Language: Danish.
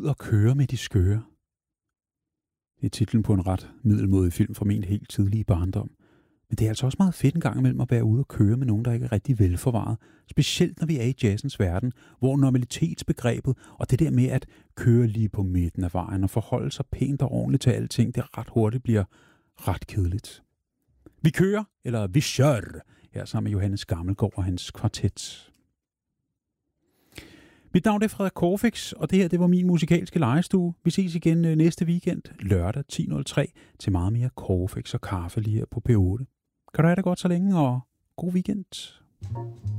og køre med de skøre. Det er titlen på en ret middelmådig film fra min helt tidlige barndom. Men det er altså også meget fedt en gang imellem at være ude og køre med nogen, der ikke er rigtig velforvaret. Specielt når vi er i jazzens verden, hvor normalitetsbegrebet og det der med at køre lige på midten af vejen og forholde sig pænt og ordentligt til alting, det ret hurtigt bliver ret kedeligt. Vi kører, eller vi kör, her sammen med Johannes Gammelgaard og hans kvartet. Mit navn er Frederik Corfix, og det her det var min musikalske legestue. Vi ses igen næste weekend, lørdag 10.03, til meget mere Corfix og kaffe lige her på P8. Kan du have det godt så længe, og god weekend.